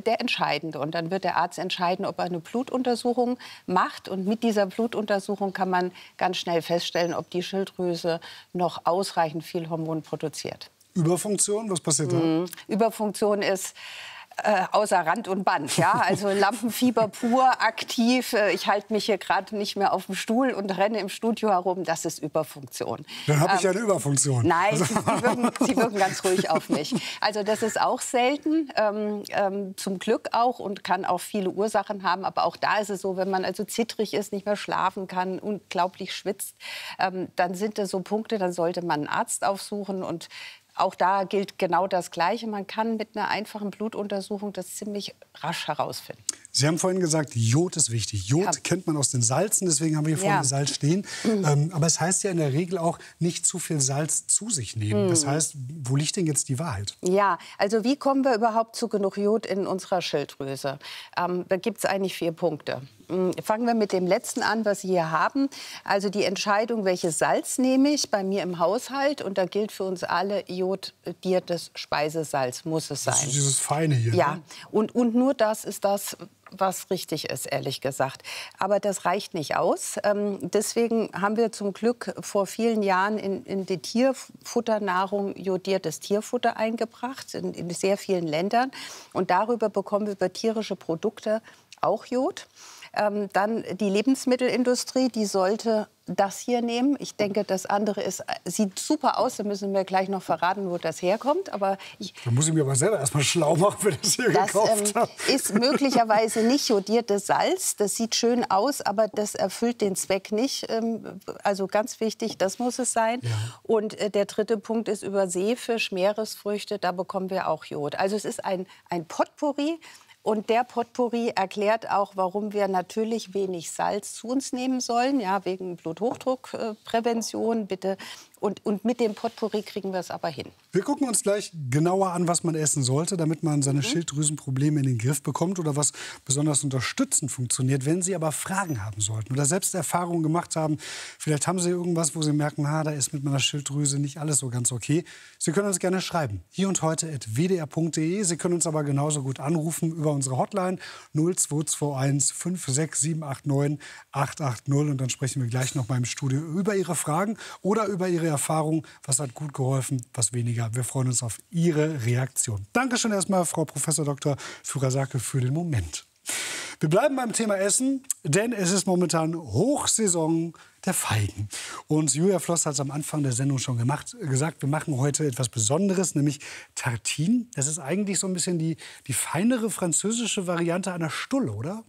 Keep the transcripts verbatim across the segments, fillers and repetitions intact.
der entscheidende. Und dann wird der Arzt entscheiden, ob er eine Blutuntersuchung macht. Und mit dieser Blutuntersuchung kann man ganz schnell feststellen, ob die Schilddrüse noch ausreichend viel Hormon produziert. Überfunktion, was passiert da? Mhm. Überfunktion ist Äh, außer Rand und Band, ja, also Lampenfieber pur, aktiv. Äh, ich halte mich hier gerade nicht mehr auf dem Stuhl und renne im Studio herum. Das ist Überfunktion. Dann habe ähm, ich eine Überfunktion. Nein, sie, sie, wirken, sie wirken ganz ruhig auf mich. Also das ist auch selten, ähm, ähm, zum Glück auch, und kann auch viele Ursachen haben. Aber auch da ist es so, wenn man also zittrig ist, nicht mehr schlafen kann, unglaublich schwitzt, ähm, dann sind das so Punkte, dann sollte man einen Arzt aufsuchen. Und auch da gilt genau das Gleiche. Man kann mit einer einfachen Blutuntersuchung das ziemlich rasch herausfinden. Sie haben vorhin gesagt, Jod ist wichtig. Jod ja. kennt man aus den Salzen, deswegen haben wir hier vorne ja. Salz stehen. Mhm. Ähm, aber es heißt ja in der Regel auch, nicht zu viel Salz zu sich nehmen. Mhm. Das heißt, wo liegt denn jetzt die Wahrheit? Ja, also wie kommen wir überhaupt zu genug Jod in unserer Schilddrüse? Ähm, da gibt es eigentlich vier Punkte. Fangen wir mit dem letzten an, was Sie hier haben. Also die Entscheidung, welches Salz nehme ich bei mir im Haushalt. Und da gilt für uns alle, jodiertes Speisesalz muss es sein. Das ist dieses Feine hier. Ja, ne? und, und nur das ist das, was richtig ist, ehrlich gesagt. Aber das reicht nicht aus. Ähm, deswegen haben wir zum Glück vor vielen Jahren in, in die Tierfutternahrung jodiertes Tierfutter eingebracht, in, in sehr vielen Ländern. Und darüber bekommen wir über tierische Produkte auch Jod. Ähm, dann die Lebensmittelindustrie, die sollte das hier nehmen. Ich denke, das andere ist, sieht super aus. Da müssen wir gleich noch verraten, wo das herkommt. Aber ich, da muss ich mir aber selber erst mal schlau machen, wenn ich das hier das, gekauft ähm, habe. ist möglicherweise nicht jodiertes Salz. Das sieht schön aus, aber das erfüllt den Zweck nicht. Ähm, also ganz wichtig, das muss es sein. Ja. Und äh, der dritte Punkt ist über Seefisch, Meeresfrüchte. Da bekommen wir auch Jod. Also es ist ein, ein Potpourri. Und der Potpourri erklärt auch, warum wir natürlich wenig Salz zu uns nehmen sollen, ja, wegen Bluthochdruckprävention, bitte. Und, und mit dem Potpourri kriegen wir es aber hin. Wir gucken uns gleich genauer an, was man essen sollte, damit man seine mhm. Schilddrüsenprobleme in den Griff bekommt oder was besonders unterstützend funktioniert. Wenn Sie aber Fragen haben sollten oder selbst Erfahrungen gemacht haben, vielleicht haben Sie irgendwas, wo Sie merken, ah, da ist mit meiner Schilddrüse nicht alles so ganz okay. Sie können uns gerne schreiben. hier und heute at w d r punkt d e. Sie können uns aber genauso gut anrufen über unsere Hotline null zwei zwei eins fünf sechs sieben acht neun acht acht null. Und dann sprechen wir gleich noch mal im Studio über Ihre Fragen oder über Ihre Erfahrung, was hat gut geholfen, was weniger. Wir freuen uns auf Ihre Reaktion. Dankeschön erstmal, Frau Professor Doktor Furasake, für den Moment. Wir bleiben beim Thema Essen, denn es ist momentan Hochsaison der Feigen. Und Julia Floss hat es am Anfang der Sendung schon gemacht, gesagt, wir machen heute etwas Besonderes, nämlich Tartine. Das ist eigentlich so ein bisschen die, die feinere französische Variante einer Stulle, oder?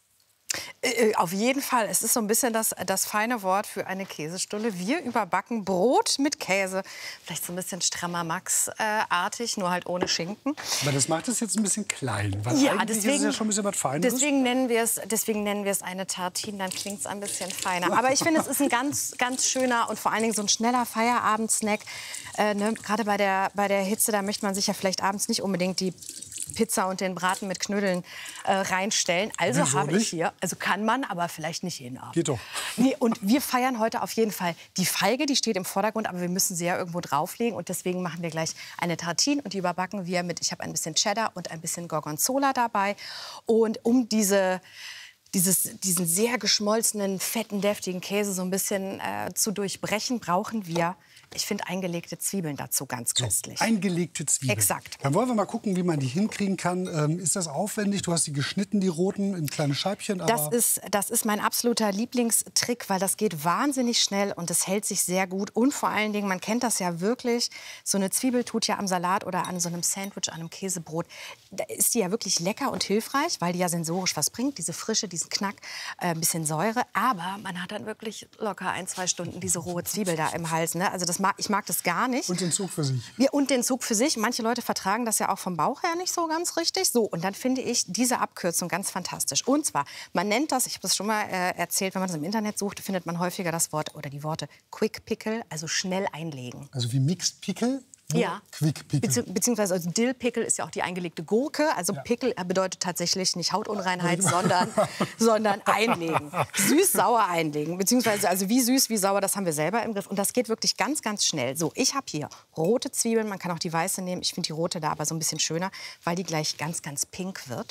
Auf jeden Fall. Es ist so ein bisschen das, das feine Wort für eine Käsestulle. Wir überbacken Brot mit Käse. Vielleicht so ein bisschen strammer Max-artig, nur halt ohne Schinken. Aber das macht es jetzt ein bisschen klein. Weil ja, eigentlich deswegen, ist es ja schon ein bisschen was Feines. Deswegen nennen wir es, deswegen nennen wir es eine Tartine. Dann klingt es ein bisschen feiner. Aber ich finde, es ist ein ganz, ganz schöner und vor allen Dingen so ein schneller Feierabendsnack. Äh, ne? Gerade bei der, bei der Hitze, da möchte man sich ja vielleicht abends nicht unbedingt die Pizza und den Braten mit Knödeln äh, reinstellen. Also Wieso habe ich nicht? hier, also kann man, aber vielleicht nicht jeden Abend. Geht doch. Nee, und wir feiern heute auf jeden Fall die Feige, die steht im Vordergrund, aber wir müssen sie ja irgendwo drauflegen und deswegen machen wir gleich eine Tartine und die überbacken wir mit, ich habe ein bisschen Cheddar und ein bisschen Gorgonzola dabei und um diese Dieses, diesen sehr geschmolzenen, fetten, deftigen Käse so ein bisschen äh, zu durchbrechen, brauchen wir, ich finde, eingelegte Zwiebeln dazu ganz köstlich. So, eingelegte Zwiebeln. Exakt. Dann wollen wir mal gucken, wie man die hinkriegen kann. Ähm, ist das aufwendig? Du hast die geschnitten, die roten, in kleine Scheibchen. Aber das, ist, das ist mein absoluter Lieblingstrick, weil das geht wahnsinnig schnell und es hält sich sehr gut. Und vor allen Dingen, man kennt das ja wirklich, so eine Zwiebel tut ja am Salat oder an so einem Sandwich, an einem Käsebrot, da ist die ja wirklich lecker und hilfreich, weil die ja sensorisch was bringt, diese Frische, diesen Knack, äh, ein bisschen Säure. Aber man hat dann wirklich locker ein, zwei Stunden diese rohe Zwiebel da im Hals. Ne? Also das mag, ich mag das gar nicht. Und den Zug für sich. Ja, und den Zug für sich. Manche Leute vertragen das ja auch vom Bauch her nicht so ganz richtig. So, und dann finde ich diese Abkürzung ganz fantastisch. Und zwar, man nennt das, ich habe das schon mal äh, erzählt, wenn man das im Internet sucht, findet man häufiger das Wort oder die Worte Quick Pickle, also schnell einlegen. Also wie Mixed Pickle? Ja, Quick Pickle. Bezieh beziehungsweise also Dill-Pickle ist ja auch die eingelegte Gurke. Also ja. Pickle bedeutet tatsächlich nicht Hautunreinheit, sondern, sondern einlegen. Süß-sauer einlegen. Beziehungsweise also wie süß, wie sauer, das haben wir selber im Griff. Und das geht wirklich ganz, ganz schnell. So, ich habe hier rote Zwiebeln. Man kann auch die weiße nehmen. Ich finde die rote da aber so ein bisschen schöner, weil die gleich ganz, ganz pink wird.